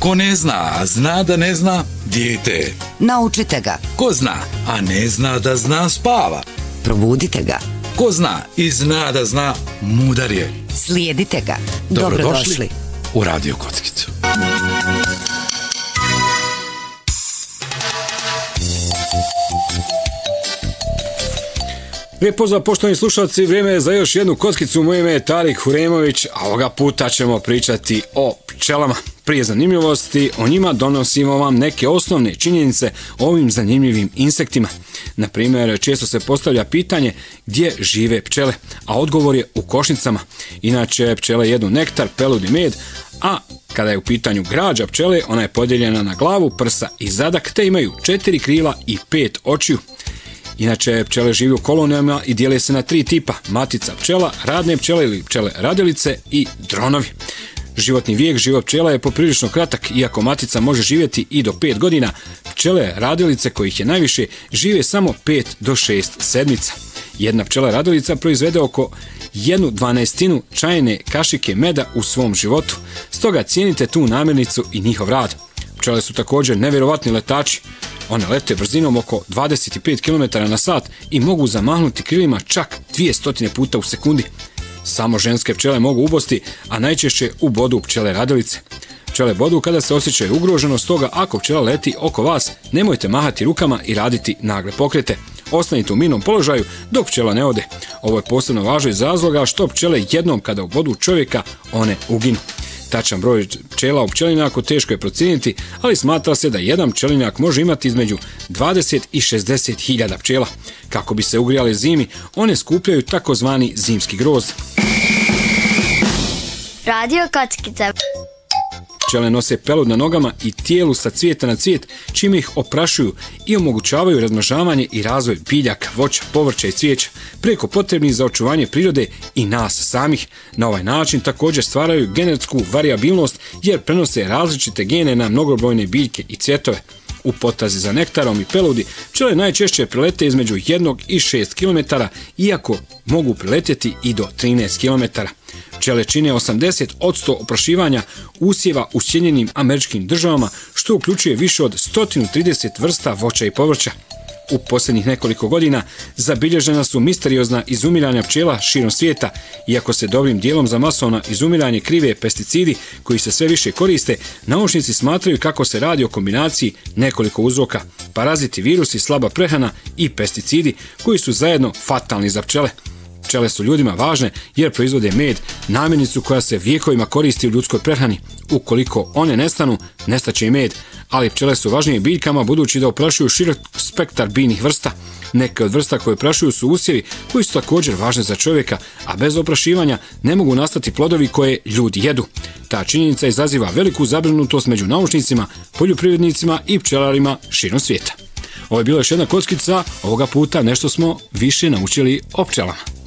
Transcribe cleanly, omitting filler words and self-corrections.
Ko ne zna, a zna da ne zna, dijete. Naučite ga. Ko zna, a ne zna da zna, spava. Probudite ga. Ko zna i zna da zna, mudar je. Slijedite ga. Dobrodošli u Radio Kockicu. Lijep pozdrav poštovani slušalci, vrijeme je za još jednu kockicu. Moje ime je Tarik Huremović, a ovoga puta ćemo pričati o pčelama. Prije zanimljivosti, o njima donosimo vam neke osnovne činjenice o ovim zanimljivim insektima. Na primjer, često se postavlja pitanje gdje žive pčele, a odgovor je u košnicama. Inače, pčele jedu nektar, pelud i med, a kada je u pitanju građa pčele, ona je podijeljena na glavu, prsa i zadak, te imaju 4 krila i 5 očiju. Inače, pčele žive u kolonijama i dijele se na 3 tipa: matica pčela, radne pčele ili pčele radilice i dronovi. Životni vijek život pčela je poprilično kratak, iako matica može živjeti i do 5 godina. Pčele radilice, kojih je najviše, žive samo 5 do 6 sedmica. Jedna pčela radilica proizvede oko 1/12 čajne kašike meda u svom životu. Stoga cijenite tu namirnicu i njihov rad. Pčele su također nevjerovatni letači. One lete brzinom oko 25 km na sat i mogu zamahnuti krilima čak 200 puta u sekundi. Samo ženske pčele mogu ubosti, a najčešće ubodu pčele radilice. Pčele bodu kada se osjećaju ugroženo, stoga ako pčela leti oko vas, nemojte mahati rukama i raditi nagle pokrete. Ostanite u mirnom položaju dok pčela ne ode. Ovo je posebno važno iz razloga što pčele jednom kada ubodu čovjeka, one uginu. Tačan broj pčela u pčelinjaku teško je procijeniti, ali smatra se da jedan pčelinjak može imati između 20 i 60 hiljada pčela. Kako bi se ugrijale zimi, one skupljaju takozvani zimski groz. Radio Kockica. Pčele nose pelud na nogama i tijelu sa cvijeta na cvijet, čime ih oprašuju i omogućavaju razmnožavanje i razvoj biljaka, voća, povrća i cvijeća, preko potrebnih za očuvanje prirode i nas samih. Na ovaj način također stvaraju genetsku varijabilnost jer prenose različite gene na mnogobrojne biljke i cvjetove. U potrazi za nektarom i peludi pčele najčešće prelete između 1 i 6 km, iako mogu preletjeti i do 13 km. Pčele čine 80% oprašivanja usjeva u Sjedinjenim Američkim Državama, što uključuje više od 130 vrsta voća i povrća. U posljednjih nekoliko godina zabilježena su misteriozna izumiranja pčela širom svijeta. Iako se dobrim dijelom za masovno izumiranje krive pesticidi koji se sve više koriste, naučnici smatraju kako se radi o kombinaciji nekoliko uzroka: paraziti, virusi, slaba prehrana i pesticidi koji su zajedno fatalni za pčele. Pčele su ljudima važne jer proizvode med, namirnicu koja se vijekovima koristi u ljudskoj prehrani. Ukoliko one nestanu, nestaće i med, ali pčele su važnije biljkama budući da oprašuju širok spektar biljnih vrsta. Neke od vrsta koje oprašuju su usjevi koji su također važne za čovjeka, a bez oprašivanja ne mogu nastati plodovi koje ljudi jedu. Ta činjenica izaziva veliku zabrinutost među naučnicima, poljoprivrednicima i pčelarima širom svijeta. Ovo je bila još jedna kockica, ovoga puta nešto smo više naučili o pčelama.